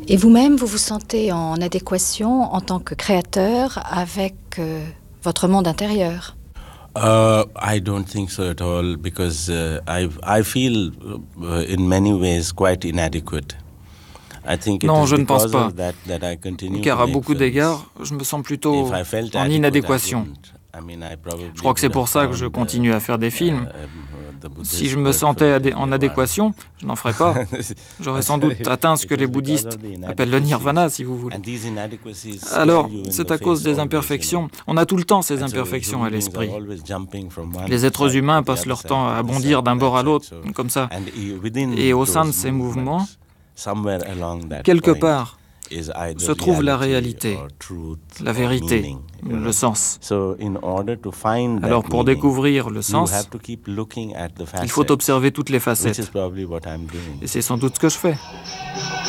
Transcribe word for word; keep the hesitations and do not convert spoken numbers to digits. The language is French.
Et vous-même, vous vous sentez en adéquation en tant que créateur avec euh, votre monde intérieur? Uh, I don't think so at all because uh, I I feel uh, in many ways quite inadequate. I think it Non, is je ne pense because pas, of that that I continue car to à make beaucoup films. d'égards, je me sens plutôt If I felt en adequate, I inadéquation. wouldn't. I mean, I probably Je crois que c'est would have pour ça que je found, continue à faire des uh, films. uh, the Buddhist Si je me word sentais for adé- en nirvana. adéquation, je n'en ferais pas. J'aurais sans doute atteint ce que les bouddhistes appellent le nirvana, si vous voulez. And these inadequacies Alors, stare you in c'est the à cause face des always, imperfections. you know. On a tout le temps ces And so imperfections à human beings are l'esprit. always jumping from one Les êtres side humains to the passent other leur side, temps to à the bondir side, d'un to bord à that l'autre, side. So- comme ça. and i- within Et au sein de those ces mouvements, movements, somewhere along that quelque point part, is either se trouve la reality réalité, or truth la or vérité, meaning, you know. le sens. So in order to find that Alors pour meaning, découvrir le you sens, have to keep looking at the il faut facets, observer toutes les which facettes. is probably what I'm doing. Et c'est sans doute ce que je fais.